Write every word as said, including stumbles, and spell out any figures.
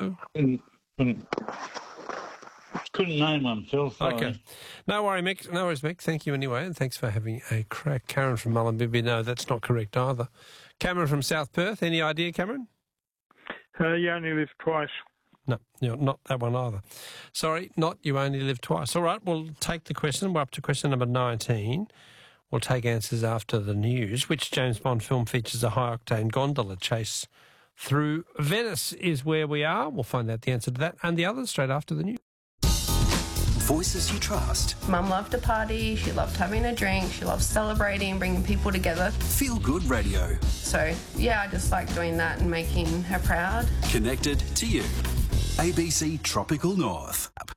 No? Couldn't, couldn't, couldn't name one, Phil. Sorry. Okay. No worry, Mick. No worries, Mick. Thank you anyway, and thanks for having a crack. Karen from Mullumbimby. No, that's not correct either. Cameron from South Perth. Any idea, Cameron? Uh, you only live twice. No, you know, not that one either. Sorry, not you only live twice. All right, we'll take the question. We're up to question number nineteen. We'll take answers after the news. Which James Bond film features a high-octane gondola chase through Venice is where we are. We'll find out the answer to that and the others straight after the news. Voices you trust. Mum loved to party, she loved having a drink, she loved celebrating, bringing people together. Feel Good Radio. So, yeah, I just like doing that and making her proud. Connected to you. A B C Tropical North.